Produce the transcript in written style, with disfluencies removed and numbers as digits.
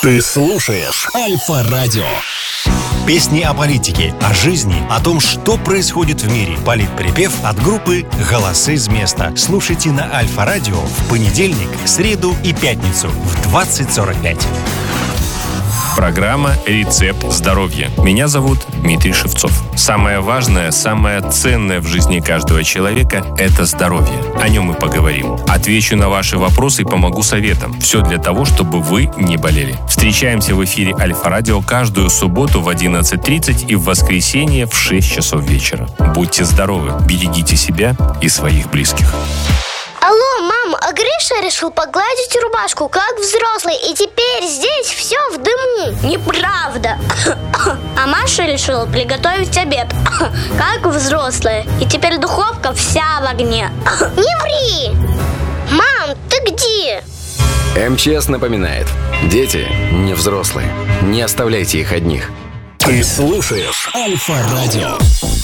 Ты слушаешь Альфа-радио. Песни о политике, о жизни, о том, что происходит в мире. Политприпев от группы «Голосы с места». Слушайте на Альфа-радио в понедельник, среду и пятницу в 20:45. Программа «Рецепт здоровья». Меня зовут Дмитрий Шевцов. Самое важное, самое ценное в жизни каждого человека – это здоровье. О нем мы поговорим. Отвечу на ваши вопросы и помогу советам. Все для того, чтобы вы не болели. Встречаемся в эфире Альфа-радио каждую субботу в 11:30 и в воскресенье в 6 часов вечера. Будьте здоровы, берегите себя и своих близких. Алло, мам, а Гриша решил погладить рубашку, как взрослый, и теперь здесь все в дыму. Неправда. А Маша решила приготовить обед, как взрослая, и теперь духовка вся в огне. Не ври! Мам, ты где? МЧС напоминает: дети не взрослые. Не оставляйте их одних. Ты слушаешь Альфа-радио.